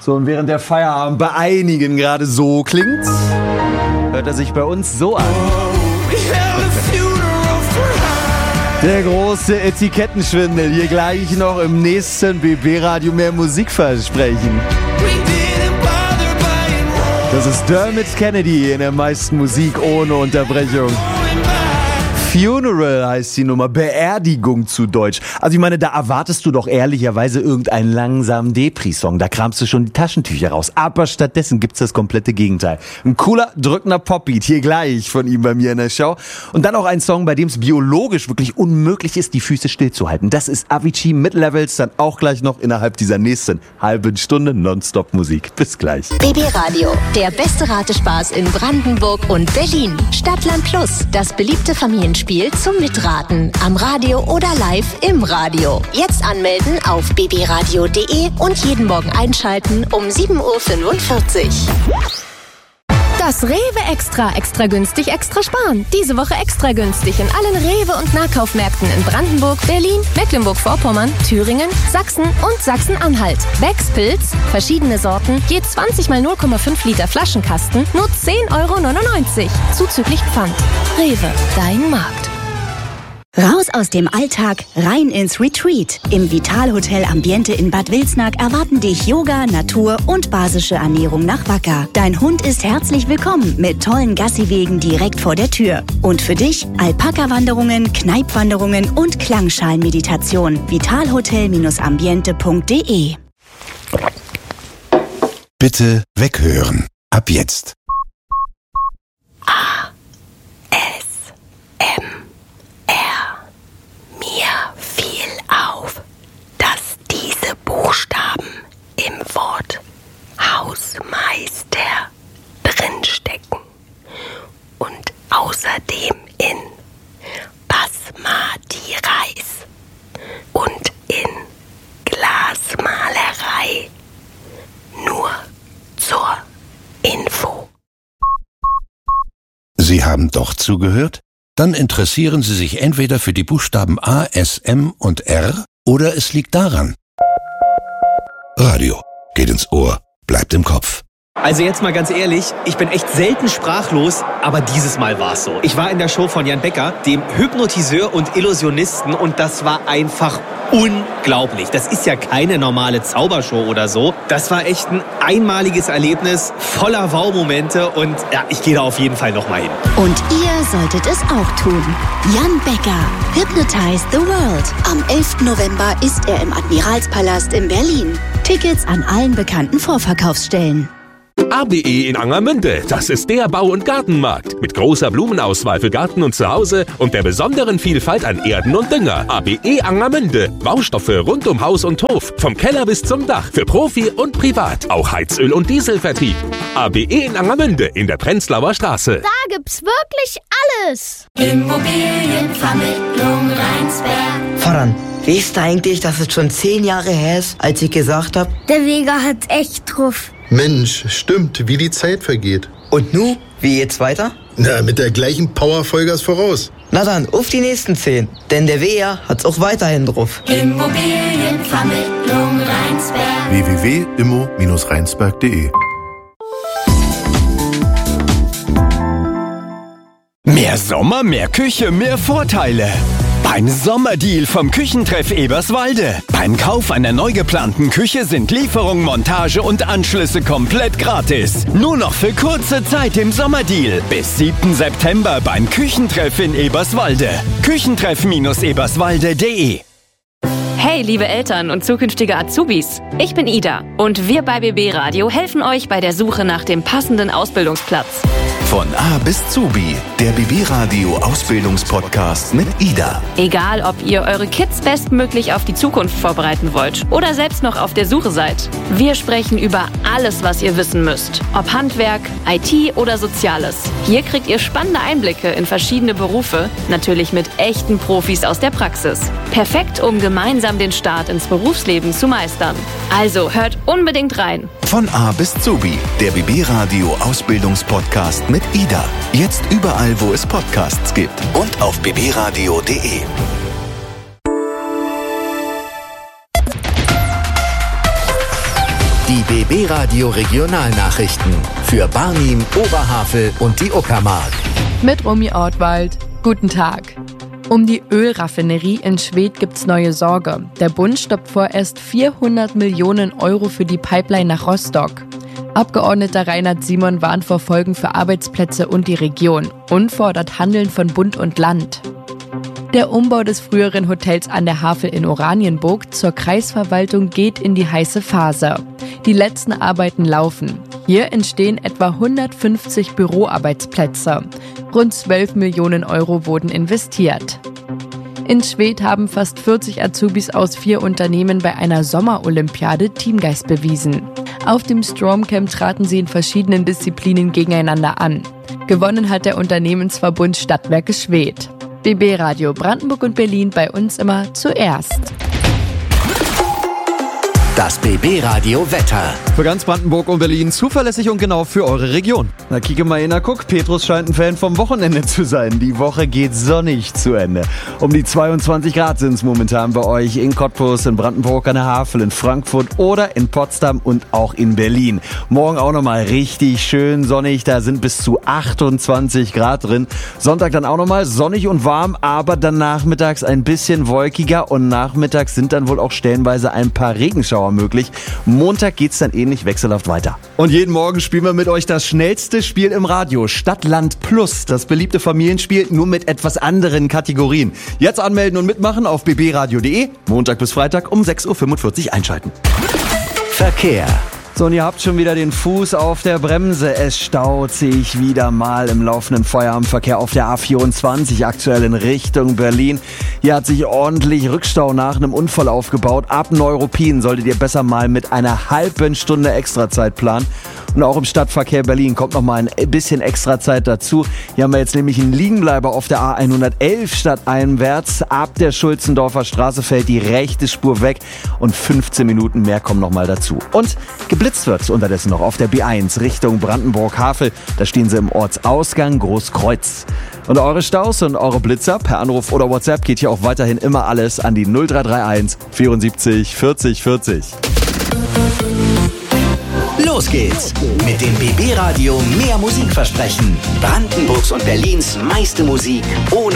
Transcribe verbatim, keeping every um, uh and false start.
So, und während der Feierabend bei einigen gerade so klingt, hört er sich bei uns so an. Der große Etikettenschwindel, hier gleich noch im nächsten B B-Radio mehr Musik versprechen. Das ist Dermot Kennedy in der meisten Musik ohne Unterbrechung. Funeral heißt die Nummer, Beerdigung zu Deutsch. Also ich meine, da erwartest du doch ehrlicherweise irgendeinen langsamen Depri-Song. Da kramst du schon die Taschentücher raus. Aber stattdessen gibt's das komplette Gegenteil. Ein cooler, drückender Popbeat, hier gleich von ihm bei mir in der Show. Und dann auch ein Song, bei dem es biologisch wirklich unmöglich ist, die Füße stillzuhalten. Das ist Avicii mit Levels, dann auch gleich noch innerhalb dieser nächsten halben Stunde Nonstop-Musik. Bis gleich. B B Radio, der beste Ratespaß in Brandenburg und Berlin. Stadtland Plus, das beliebte Familienspiel zum Mitraten. Am Radio oder live im Radio. Jetzt anmelden auf b b radio punkt de und jeden Morgen einschalten um sieben Uhr fünfundvierzig. Das Rewe Extra, extra günstig, extra sparen. Diese Woche extra günstig in allen Rewe- und Nahkaufmärkten in Brandenburg, Berlin, Mecklenburg-Vorpommern, Thüringen, Sachsen und Sachsen-Anhalt. Becks Pilz, verschiedene Sorten, je zwanzig mal null Komma fünf Liter Flaschenkasten, nur zehn Euro neunundneunzig. Zuzüglich Pfand. Rewe, dein Markt. Raus aus dem Alltag, rein ins Retreat. Im Vitalhotel Ambiente in Bad Wilsnack erwarten dich Yoga, Natur und basische Ernährung nach Wacker. Dein Hund ist herzlich willkommen mit tollen Gassiwegen direkt vor der Tür. Und für dich Alpaka-Wanderungen, Kneipwanderungen und Klangschalenmeditation. vitalhotel Ambiente punkt de. Bitte weghören. Ab jetzt. A. S. M. Mir fiel auf, dass diese Buchstaben im Wort Hausmeister drinstecken und außerdem in Basmati-Reis und in Glasmalerei. Nur zur Info. Sie haben doch zugehört? Dann interessieren Sie sich entweder für die Buchstaben A, S, M und R oder es liegt daran. Radio geht ins Ohr, bleibt im Kopf. Also jetzt mal ganz ehrlich, ich bin echt selten sprachlos, aber dieses Mal war es so. Ich war in der Show von Jan Becker, dem Hypnotiseur und Illusionisten, und das war einfach unglaublich. Das ist ja keine normale Zaubershow oder so. Das war echt ein einmaliges Erlebnis, voller Wow-Momente, und ja, ich gehe da auf jeden Fall nochmal hin. Und ihr solltet es auch tun. Jan Becker, Hypnotize the World. Am elften November ist er im Admiralspalast in Berlin. Tickets an allen bekannten Vorverkaufsstellen. A B E in Angermünde, das ist der Bau- und Gartenmarkt. Mit großer Blumenauswahl für Garten und Zuhause und der besonderen Vielfalt an Erden und Dünger. A B E Angermünde. Baustoffe rund um Haus und Hof. Vom Keller bis zum Dach. Für Profi und Privat. Auch Heizöl- und Dieselvertrieb. A B E in Angermünde in der Prenzlauer Straße. Da gibt's wirklich alles. Immobilienvermittlung Rheinsberg. Voran. Wisst ihr eigentlich, dass es schon zehn Jahre her ist, als ich gesagt habe? Der Vega hat's echt drauf. Mensch, stimmt, wie die Zeit vergeht. Und nu, wie geht's weiter? Na, mit der gleichen Power Vollgas voraus. Na dann, auf die nächsten zehn. Denn der Vega hat's auch weiterhin drauf. Immobilienvermittlung Rheinsberg. w w w punkt immo Bindestrich rheinsberg punkt de. Mehr Sommer, mehr Küche, mehr Vorteile. Beim Sommerdeal vom Küchentreff Eberswalde. Beim Kauf einer neu geplanten Küche sind Lieferung, Montage und Anschlüsse komplett gratis. Nur noch für kurze Zeit im Sommerdeal. Bis siebten September beim Küchentreff in Eberswalde. Küchentreff Eberswalde punkt de. Hey, liebe Eltern und zukünftige Azubis. Ich bin Ida und wir bei B B Radio helfen euch bei der Suche nach dem passenden Ausbildungsplatz. Von A bis Zubi, der B B Radio Ausbildungspodcast mit Ida. Egal, ob ihr eure Kids bestmöglich auf die Zukunft vorbereiten wollt oder selbst noch auf der Suche seid. Wir sprechen über alles, was ihr wissen müsst. Ob Handwerk, I T oder Soziales. Hier kriegt ihr spannende Einblicke in verschiedene Berufe, natürlich mit echten Profis aus der Praxis. Perfekt, um gemeinsam den Start ins Berufsleben zu meistern. Also hört unbedingt rein. Von A bis Zubi, der B B Radio Ausbildungspodcast mit Ida. Jetzt überall, wo es Podcasts gibt und auf b b radio punkt de. Die B B Radio Regionalnachrichten für Barnim, Oberhavel und die Uckermark. Mit Romy Ortwald. Guten Tag. Um die Ölraffinerie in Schwedt gibt's neue Sorge. Der Bund stoppt vorerst vierhundert Millionen Euro für die Pipeline nach Rostock. Abgeordneter Reinhard Simon warnt vor Folgen für Arbeitsplätze und die Region und fordert Handeln von Bund und Land. Der Umbau des früheren Hotels an der Havel in Oranienburg zur Kreisverwaltung geht in die heiße Phase. Die letzten Arbeiten laufen. Hier entstehen etwa hundertfünfzig Büroarbeitsplätze. Rund zwölf Millionen Euro wurden investiert. In Schwedt haben fast vierzig Azubis aus vier Unternehmen bei einer Sommerolympiade Teamgeist bewiesen. Auf dem Stromcamp traten sie in verschiedenen Disziplinen gegeneinander an. Gewonnen hat der Unternehmensverbund Stadtwerke Schwedt. B B Radio Brandenburg und Berlin bei uns immer zuerst. Das B B Radio Wetter. Für ganz Brandenburg und Berlin zuverlässig und genau für eure Region. Na, kicke mal hin, na guck, Petrus scheint ein Fan vom Wochenende zu sein. Die Woche geht sonnig zu Ende. Um die zweiundzwanzig Grad sind es momentan bei euch in Cottbus, in Brandenburg an der Havel, in Frankfurt oder in Potsdam und auch in Berlin. Morgen auch nochmal richtig schön sonnig, da sind bis zu achtundzwanzig Grad drin. Sonntag dann auch nochmal sonnig und warm, aber dann nachmittags ein bisschen wolkiger und nachmittags sind dann wohl auch stellenweise ein paar Regenschauer möglich. Montag geht's dann ähnlich wechselhaft weiter. Und jeden Morgen spielen wir mit euch das schnellste Spiel im Radio. Stadt-Land Plus, das beliebte Familienspiel, nur mit etwas anderen Kategorien. Jetzt anmelden und mitmachen auf b b radio punkt d e. Montag bis Freitag um sechs Uhr fünfundvierzig einschalten. Verkehr. So, und ihr habt schon wieder den Fuß auf der Bremse. Es staut sich wieder mal im laufenden Feierabendverkehr auf der A vierundzwanzig, aktuell in Richtung Berlin. Hier hat sich ordentlich Rückstau nach einem Unfall aufgebaut. Ab Neuruppin solltet ihr besser mal mit einer halben Stunde Extrazeit planen. Und auch im Stadtverkehr Berlin kommt noch mal ein bisschen Extrazeit dazu. Hier haben wir jetzt nämlich einen Liegenbleiber auf der A hundertelf stadteinwärts. Ab der Schulzendorfer Straße fällt die rechte Spur weg und fünfzehn Minuten mehr kommen noch mal dazu. Und geblitzt wird unterdessen noch auf der B eins Richtung Brandenburg-Havel. Da stehen sie im Ortsausgang Großkreuz. Und eure Staus und eure Blitzer per Anruf oder WhatsApp geht hier auch weiterhin immer alles an die null drei drei eins vierundsiebzig vierzig vierzig. Los geht's mit dem B B Radio Mehr Musikversprechen. Brandenburgs und Berlins meiste Musik ohne